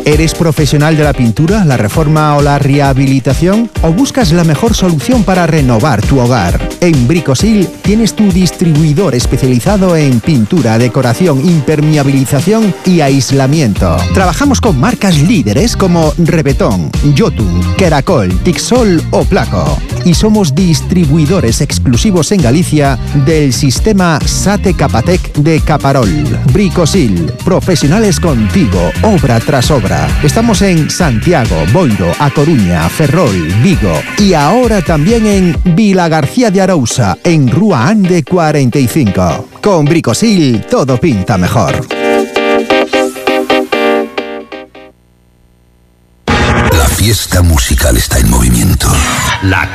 ¿Eres profesional de la pintura, la reforma o la rehabilitación? ¿O buscas la mejor solución para renovar tu hogar? En Bricosil tienes tu distribuidor especializado en pintura, decoración, impermeabilización y aislamiento. Trabajamos con marcas líderes como Rebetón, Jotun, Keracol, Tixol o Placo. Y somos distribuidores exclusivos en Galicia del sistema SATE Capatec de Caparol. Bricosil, profesionales contigo, obra tras obra. Estamos en Santiago, Boiro, A Coruña, Ferrol, Vigo y ahora también en Vilagarcía de Arousa, en Rúa Ande 45. Con Bricosil todo pinta mejor. La fiesta musical está en movimiento. La